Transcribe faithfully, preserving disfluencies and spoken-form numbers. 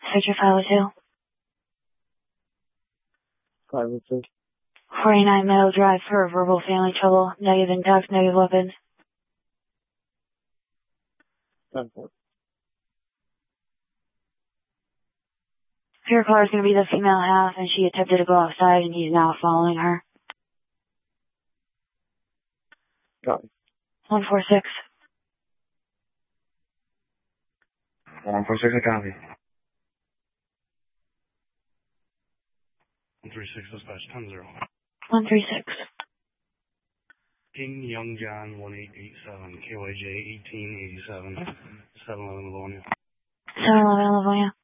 Search five oh two. five oh two. forty-nine Meadow Drive for verbal family trouble. Negative intox, negative weapons. ten four. Your car is going to be the female half, and she attempted to go outside, and he's now following her. Copy. one four six. one four six, I copy. one three six, dispatch, ten zero. one three six. King Young John one eight eight seven, K Y J eighteen eighty-seven, seven eleven Livonia. seven eleven Livonia.